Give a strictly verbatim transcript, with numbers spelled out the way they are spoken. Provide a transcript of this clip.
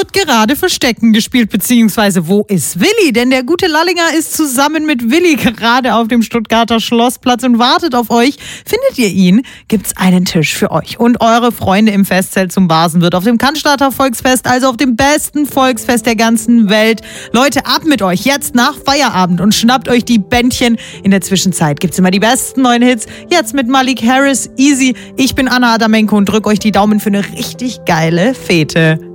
wird gerade Verstecken gespielt, beziehungsweise wo ist Willi? Denn der gute Lallinger ist zusammen mit Willi gerade auf dem Stuttgarter Schlossplatz und wartet auf euch. Findet ihr ihn, gibt's einen Tisch für euch und eure Freunde im Festzelt zum Basenwirt auf dem Cannstatter Volksfest, also auf dem besten Volksfest der ganzen Welt. Leute, ab mit euch jetzt nach Feierabend und schnappt euch die Bändchen. In der Zwischenzeit gibt's immer die besten neuen Hits. Jetzt mit Malik Harris, Easy. Ich bin Anna Adamenko und drück euch die Daumen für eine richtig geile Fete.